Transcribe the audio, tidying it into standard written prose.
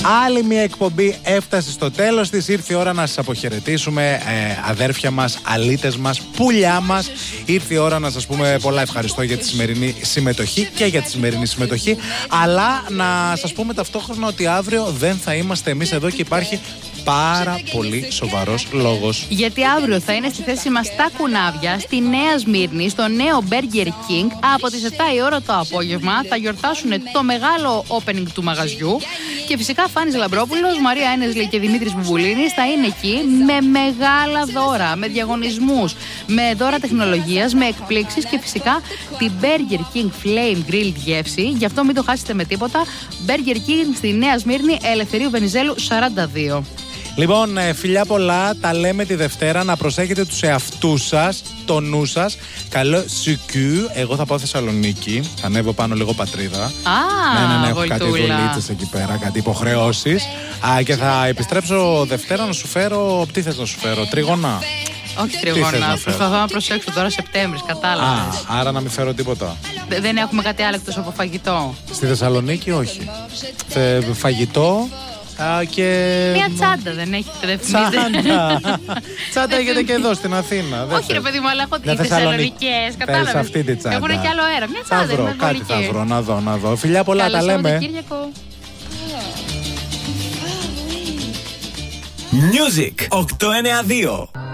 Άλλη μια εκπομπή έφτασε στο τέλος της. Ήρθε η ώρα να σας αποχαιρετήσουμε, αδέρφια μας, αλήτες μας, πουλιά μας. Ήρθε η ώρα να σας πούμε πολλά ευχαριστώ για τη σημερινή συμμετοχή και για τη σημερινή συμμετοχή. Αλλά να σας πούμε ταυτόχρονα ότι αύριο δεν θα είμαστε εμείς εδώ και υπάρχει πάρα πολύ σοβαρός λόγος. Γιατί αύριο θα είναι στη θέση μας τα κουνάβια στη Νέα Σμύρνη, στο νέο Burger King. Από τις 7 η ώρα το απόγευμα θα γιορτάσουν το μεγάλο opening του μαγαζιού. Και φυσικά Φάνης Λαμπρόπουλος, Μαρία Ένεσλη και Δημήτρης Μπουμπουλίνης θα είναι εκεί με μεγάλα δώρα, με διαγωνισμούς, με δώρα τεχνολογίας, με εκπλήξεις και φυσικά την Burger King Flame Grilled γεύση. Γι' αυτό μην το χάσετε με τίποτα. Burger King στη Νέα Σμύρνη, Ελευθερίου Βενιζέλου 42. Λοιπόν, φιλιά πολλά, τα λέμε τη Δευτέρα. Να προσέχετε τους εαυτούς σας, το νου σας. Καλό σουκού. Εγώ θα πάω Θεσσαλονίκη. Θα ανέβω πάνω λίγο πατρίδα. Ναι, έχω κάτι δουλίτσες εκεί πέρα, κάτι υποχρεώσεις. Και θα επιστρέψω Δευτέρα να σου φέρω. Τι θες να σου φέρω, τρίγωνα? Όχι τρίγωνα. Προσπαθώ να προσέξω τώρα Σεπτέμβρης, κατάλαβες. Άρα να μην φέρω τίποτα. Δεν έχουμε κάτι άλλο εκτός από φαγητό. Στη Θεσσαλονίκη, όχι. Φαγητό. Και... Μια τσάντα δεν έχετε, δεν Τσάντα έχετε και εδώ στην Αθήνα. Όχι ρε παιδί μου, αλλά έχω τις Θεσσαλονικές, κατάλαβες. Αυτή τη τσάντα. Έχουν και άλλο αέρα. Μια τσάντα είναι κάτι θα βρω, να δω. Φιλιά πολλά, τα λέμε. Music 892.